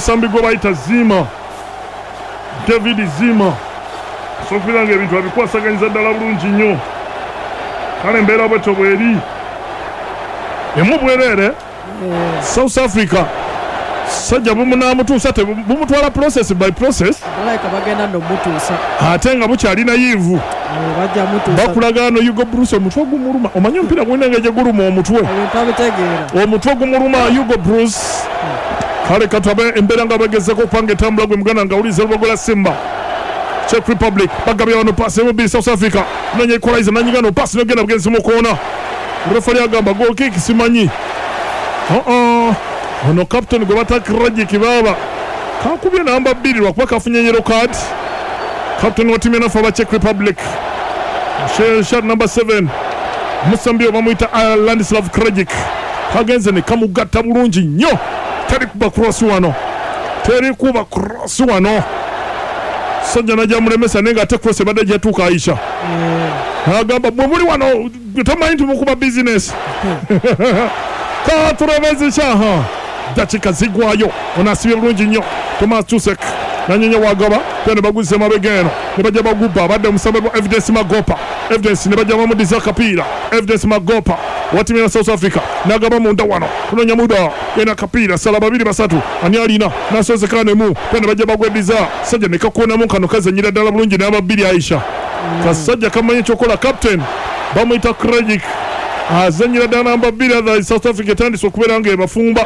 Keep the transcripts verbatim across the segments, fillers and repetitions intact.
omusambi gwe bayita Zima David Zima sokubira nga ebintu abikwasaganyiza ddala bulungi nnyo kale embeera bwetyo bweri emu bwereere South Africa sajja bumunamutuusa bumutwala process by process ate nga bukyalina yivu bakulaga no Hugo Bruce omutwe gumuluma omanyi omupiira gwina nga gye guluma omutwe omutwe gumuluma Hugo Bruce kale katabe embeera nga bagezeko okupanga etambula gwe muganda nga uliza lubagola Simba Czech Republic bagabya wano pass emubiri South Africa nanye equalize nanyigano pass nogenda bugenzi mu koona refari agamba goal kick simanyi uh-uh. ono captain gwe bata Krajic baba kakubye namba bbiri lwakuba kafunye yellow card captain wa timu enafu aba Czech Republic shot number seven Musambio bamuyita Ladislav Krajic kagenze ne kamugatta bulungi nnyo teri kuba cross wano teri kuba cross wano sajja najja mulemesa nenga ate cross ebadde gyatuuka Aisha agamba bwe muli wano tamanyi nti mukuba business katurabezi kyaha dakika zigwayo onasibye bulungi nnyo Thomas Tusek nanyonya wagaba tene baguzise mabega eno ne bajja baguba abadde omusambi wa Evidence Magopa Evidence ne bajja bamudiza kapiira Evidence Magopa watimira South Africa nagaba munda wano kunonya muda yena kapiira sala babiri basatu ani alina nasozekane mu tene bajja bagwediza sajja ne kakona mu kano kazenyira ddala bulungi n'ababiri Aisha kasajja kamanyi kyokola captain bamuyita Krajic azanyira ddala namba bbiri atha South Africa etandise okubeera nga ebafumba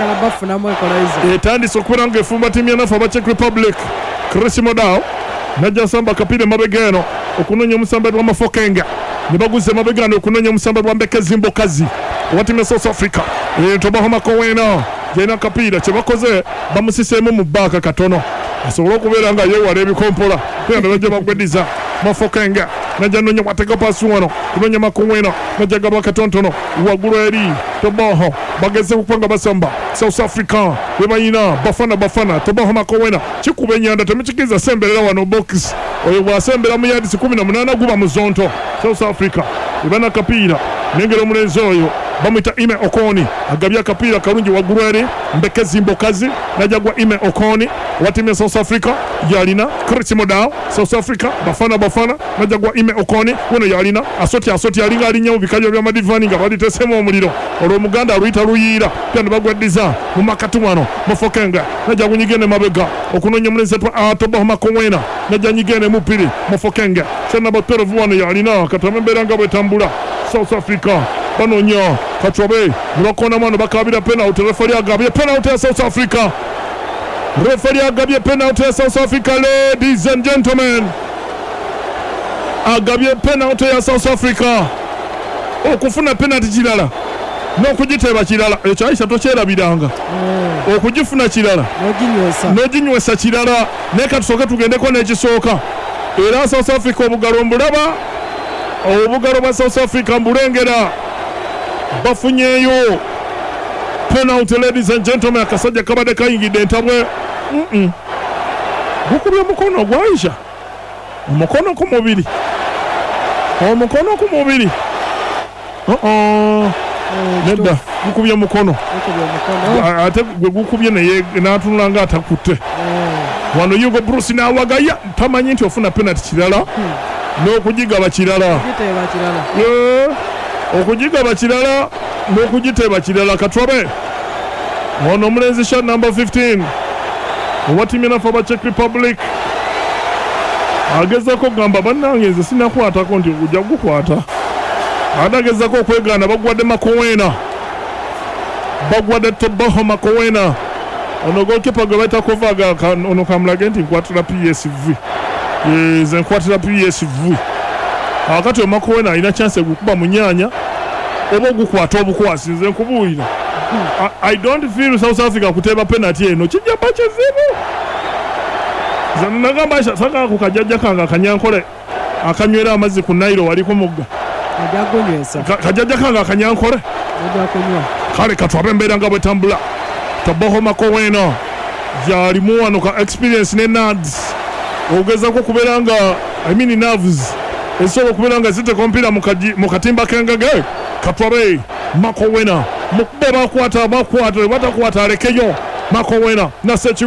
etandise okubeera nga efumba timu enafu aba Czech Republic Chris Modao najja samba kapiira mabega eno okunonya omusambi wa Mafokenga ne baguze mabega eno okunonya omusambi wa Mbekezi Mbokazi wa timu ya South Africa Tobaho Makowena yena kapiira kye bakoze bamusiseemu mu bbaaka katono asobole okubeera nga yeewala ebikompola kuba ne bajja bagwediza Mafokenga najja nonya watega pasi wano kunonya Makowena najja gaba katontono waggulu eri Tobaho bageze kupanga basamba South Africa bebayina bafana bafana Tobaho Makowena kikuba enyanda temukikiza semberera wano box oyo bwasembera mu yadisi kumi na munaana guba mu zonto South Africa ebana kapiira nengera omulenzi oyo bamwita Ime Okoni agabya kapiira kalungi waggulu eri Mbekezi Mbokazi najja gwa Ime Okoni wa timu ya South Africa yalina Chris Modao South Africa bafana bafana najja gwa Ime Okoni wono yalina asoti asoti alinga alinya mu bikajjo bya madivani nga balitesemu omuliro olwo muganda aluyita luyiira kandi bagweddiza mu makatu wano Mafokenga najja kunyigene mabega okunonya mulenzi twa Tobaho Makowena najja nyigene mupiri Mafokenga sena batero wano yalina katamembera nga bwetambula South Africa banonya katwabe nibakona mwana bakabira penalty referee agabye penalty ya South Africa referee agabye penalty ya South Africa ladies and gentlemen agabye penalty ya South Africa okufuna penalty kirala n'okugiteba kirala ekyo Aisha tokyerabiranga okugifuna kirala n'oginywesa kirala neka tusooke tugendeko n'ekisooka era South Africa obugalo mbulaba obugalo bwa South Africa mbulengera bafunyeyo penalty ladies and gentlemen akasajja kabadde kayingidde entabwe mm gukubye mukono gwa Aisha omukono ku mubiri omukono ku mubiri uh-uh. nedda gukubye mukono ate gwe gukubye naye n'atunula nga atakutte wano Hugo Bruce n'awagaya tamanyi nti ofuna penalty kirala n'okugigaba kirala okugigaba kirala n'okugiteba kirala katwabe ono omulenzi shot number fifteen owa timu enafu aba Czech Republic agezako gamba bannange nze sinakwatako nti ojja gukwata adagezako okwegaana bagwadde Makowena bagwadde Tobaho Makowena ono golkipa gwe bayita kovaga ono kamulage nti nkwatira P S V nze nkwatira P S V akati Makowena alina chance gukuba munyanya oba gukwata obukwasi nze nkubuulira I, I don't feel South Africa kuteba penalty eno kijja bakizibu zana nagamba saka ku kajjajja kanga akanyankole akanywera amazzi ku Nairo wali ku mugga ajagonywesa kajjajja kanga akanyankole ajakunywa kale katwabe embeera nga bwetambula Tobaho Makowena yalimu wano ka experience ne nads ogezako kubeera nga I mean nerves esobola okubeera nga ziteeka omupiira mu katimba k'engege katwabe Makowena mukube bakwata bakwata batakwata alekeyo Makowena nase